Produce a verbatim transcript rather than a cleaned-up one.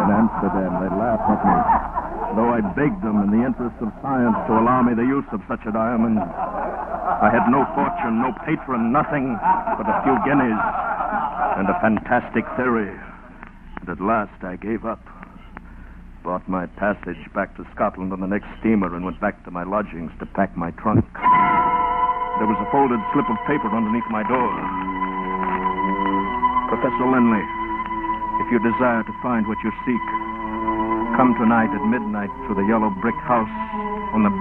in Amsterdam. They laughed at me. Though I begged them in the interest of science to allow me the use of such a diamond. I had no fortune, no patron, nothing but a few guineas and a fantastic theory. And at last I gave up. Bought my passage back to Scotland on the next steamer and went back to my lodgings to pack my trunk. There was a folded slip of paper underneath my door. Professor Linley, if you desire to find what you seek, come tonight at midnight to the yellow brick house on the